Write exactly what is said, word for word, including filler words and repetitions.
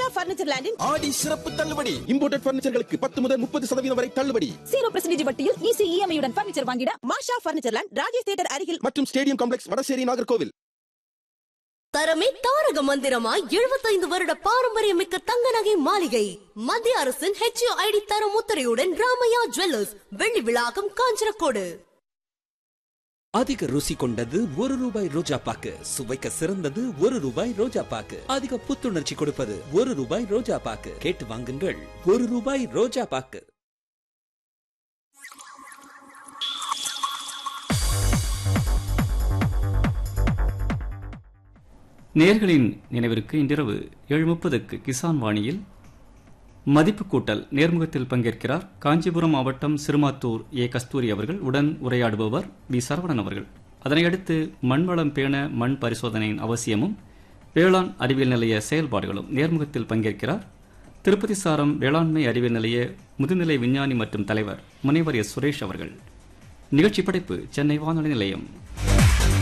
Furniture லேண்டின் ஆடி சிறப்பு தள்ளுபடி. Imported பர்னிச்சர்களுக்கு பத்து முதல் முப்பது சதவீதம் வரை தள்ளுபடி. ஜீரோ பர்சன்டேஜ் வட்டியில் ஈஸி இஎம்ஐ உடன் பர்னிச்சர் வாங்கிட மாஷா பர்னிச்சர் லேண்ட், ராஜேஷ் தியேட்டர் அருகில் மற்றும் ஸ்டேடியம் காம்ப்ளெக்ஸ், வடசேரி, நாகர்கோவில். தரமே தாரக மந்திரமாய் எழுபத்தைந்து வருட பாரம்பரியமிக்க தங்க நகை மாளிகை. மத்திய அரசின் ஹெச்ஓஐடி தரம் முத்திரையுடன் ராமையா ஜுவல்லர்ஸ், வெள்ளி விழாக்கம், காஞ்சனக்கோடு. அதிக ருசி கொண்டது ஒரு ரூபாய் ரோஜா பாக்கு, சுவைக்க சிறந்தது ஒரு ரூபாய் ரோஜா பாக்கு, அதிக புத்துணர்ச்சி கொடுப்பது ஒரு ரூபாய் ரோஜா பாக்கு. கேட்டு வாங்குங்கள், ஒரு ரூபாய் ரோஜா பாக்கு. நேயர்களின் நினைவிற்கு இன்றிரவு ஏழு முப்பதுக்கு கிசான் வாணியில் மதிப்பு கூட்டல் நேர்முகத்தில் பங்கேற்கிறார் காஞ்சிபுரம் மாவட்டம் சிறுமாத்தூர் ஏ கஸ்தூரி அவர்கள். உடன் உரையாடுபவர் வி சரவணன் அவர்கள். அதனையடுத்து மண்வளம் பேண மண் பரிசோதனையின் அவசியமும் வேளாண் அறிவியல் நிலைய செயல்பாடுகளும் நேர்முகத்தில் பங்கேற்கிறார் திருப்பதி சாரம் வேளாண்மை அறிவியல் நிலைய முதுநிலை விஞ்ஞானி மற்றும் தலைவர் முனைவர் எஸ் சுரேஷ் அவர்கள். நிகழ்ச்சி படைப்பு சென்னை வானொலி நிலையம்.